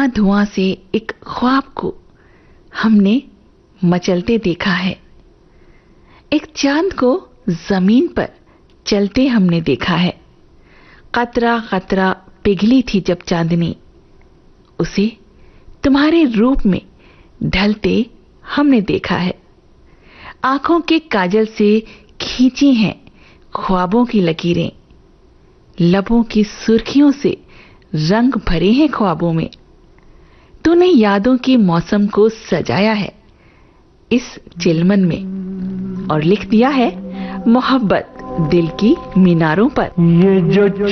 धुआं धुआं से एक ख्वाब को हमने मचलते देखा है। एक चांद को जमीन पर चलते हमने देखा है। कतरा कतरा पिघली थी जब चांदनी, उसे तुम्हारे रूप में ढलते हमने देखा है। आंखों के काजल से खींची हैं ख्वाबों की लकीरें, लबों की सुर्खियों से रंग भरे हैं ख्वाबों में। तूने यादों की मौसम को सजाया है इस चिलमन में और लिख दिया है मोहब्बत दिल की मीनारों पर। ये जो